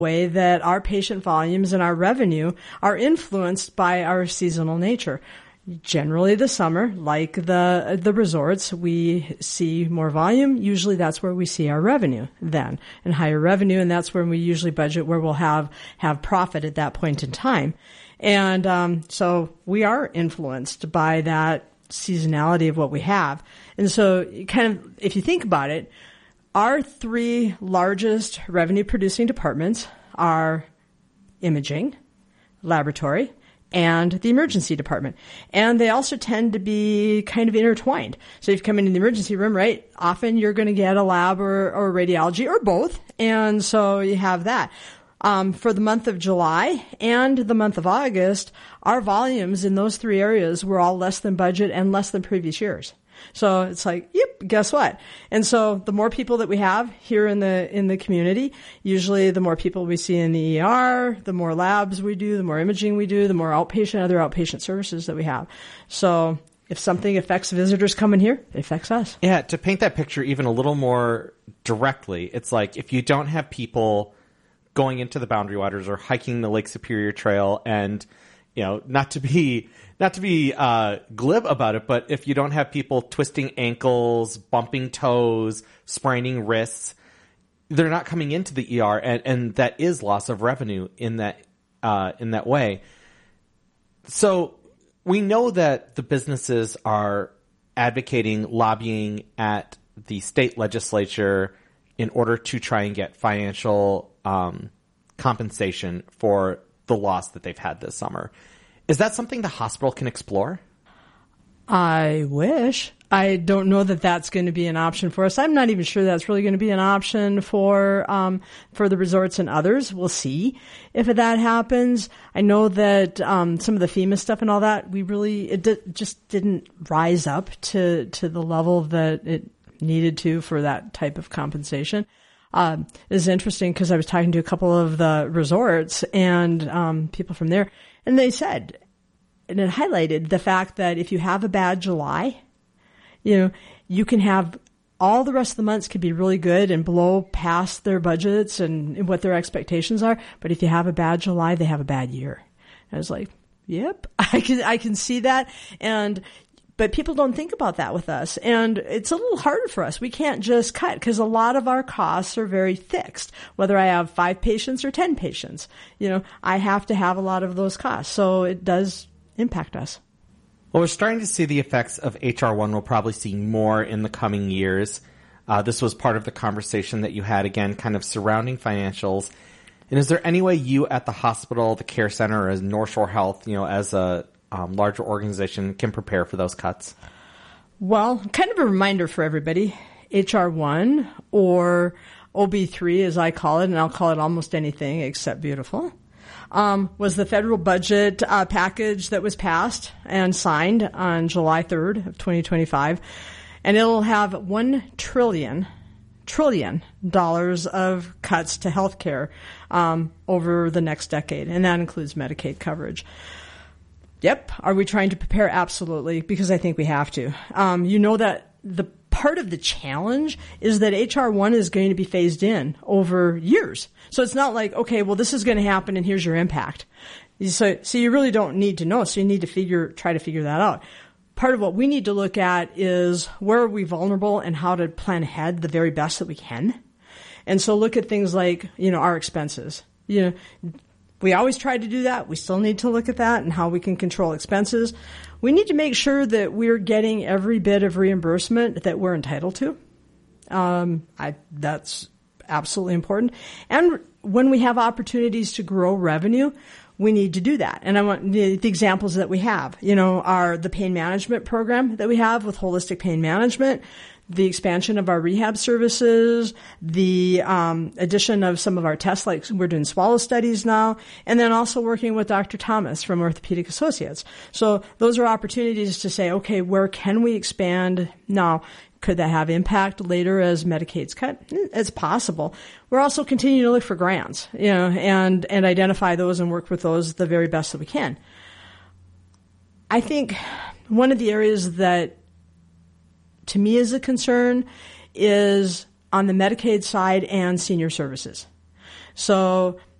way that our patient volumes and our revenue are influenced by our seasonal nature. Generally the summer, like the resorts, we see more volume. Usually that's where we see our revenue then, and higher revenue, and that's when we usually budget where we'll have profit at that point in time. And so we are influenced by that seasonality of what we have. And so kind of, if you think about it, our three largest revenue producing departments are imaging, laboratory, and the emergency department. And they also tend to be kind of intertwined. So if you come into the emergency room, right, often you're going to get a lab or radiology or both. And so you have that. For the month of July and the month of August, our volumes in those three areas were all less than budget and less than previous years. So it's like, yep, guess what? And so the more people that we have here in the community, usually the more people we see in the ER, the more labs we do, the more imaging we do, the more other outpatient services that we have. So if something affects visitors coming here, it affects us. Yeah, to paint that picture even a little more directly, it's like if you don't have people going into the Boundary Waters or hiking the Lake Superior Trail, and not to be glib about it, but if you don't have people twisting ankles, bumping toes, spraining wrists, they're not coming into the ER, and that is loss of revenue in that way. So we know that the businesses are advocating, lobbying at the state legislature in order to try and get financial compensation for the loss that they've had this summer. Is that something the hospital can explore? I wish. I don't know that that's going to be an option for us. I'm not even sure that's really going to be an option for the resorts and others. We'll see if that happens. I know that some of the FEMA stuff and all that, just didn't rise up to the level that it needed to for that type of compensation. It's interesting because I was talking to a couple of the resorts and people from there, and they said, and it highlighted the fact that if you have a bad July, you can have all the rest of the months could be really good and blow past their budgets and what their expectations are. But if you have a bad July, they have a bad year. And I was like, yep, I can see that. But people don't think about that with us. And it's a little harder for us. We can't just cut because a lot of our costs are very fixed. Whether I have 5 patients or 10 patients, I have to have a lot of those costs. So it does impact us. Well, we're starting to see the effects of HR1. We'll probably see more in the coming years. This was part of the conversation that you had, again, kind of surrounding financials. And is there any way you at the hospital, the care center, or as North Shore Health, as a larger organization can prepare for those cuts? Well, kind of a reminder for everybody, HR1 or OB3 as I call it, and I'll call it almost anything except beautiful, was the federal budget package that was passed and signed on July 3rd of 2025. And it'll have $1 trillion of cuts to healthcare over the next decade, and that includes Medicaid coverage. Yep. Are we trying to prepare? Absolutely, because I think we have to. That the part of the challenge is that HR1 is going to be phased in over years. So it's not like, okay, well, this is going to happen and here's your impact. So you really don't need to know. So you need to try to figure that out. Part of what we need to look at is where are we vulnerable and how to plan ahead the very best that we can. And so look at things like, our expenses. We always try to do that. We still need to look at that and how we can control expenses. We need to make sure that we're getting every bit of reimbursement that we're entitled to. That's absolutely important. And when we have opportunities to grow revenue, we need to do that. And I want the examples that we have, are the pain management program that we have with Holistic Pain Management, the expansion of our rehab services, the addition of some of our tests, like we're doing swallow studies now, and then also working with Dr. Thomas from Orthopedic Associates. So those are opportunities to say, okay, where can we expand now? Could that have impact later as Medicaid's cut? It's possible. We're also continuing to look for grants, and identify those and work with those the very best that we can. I think one of the areas that to me is a concern is on the Medicaid side and senior services. So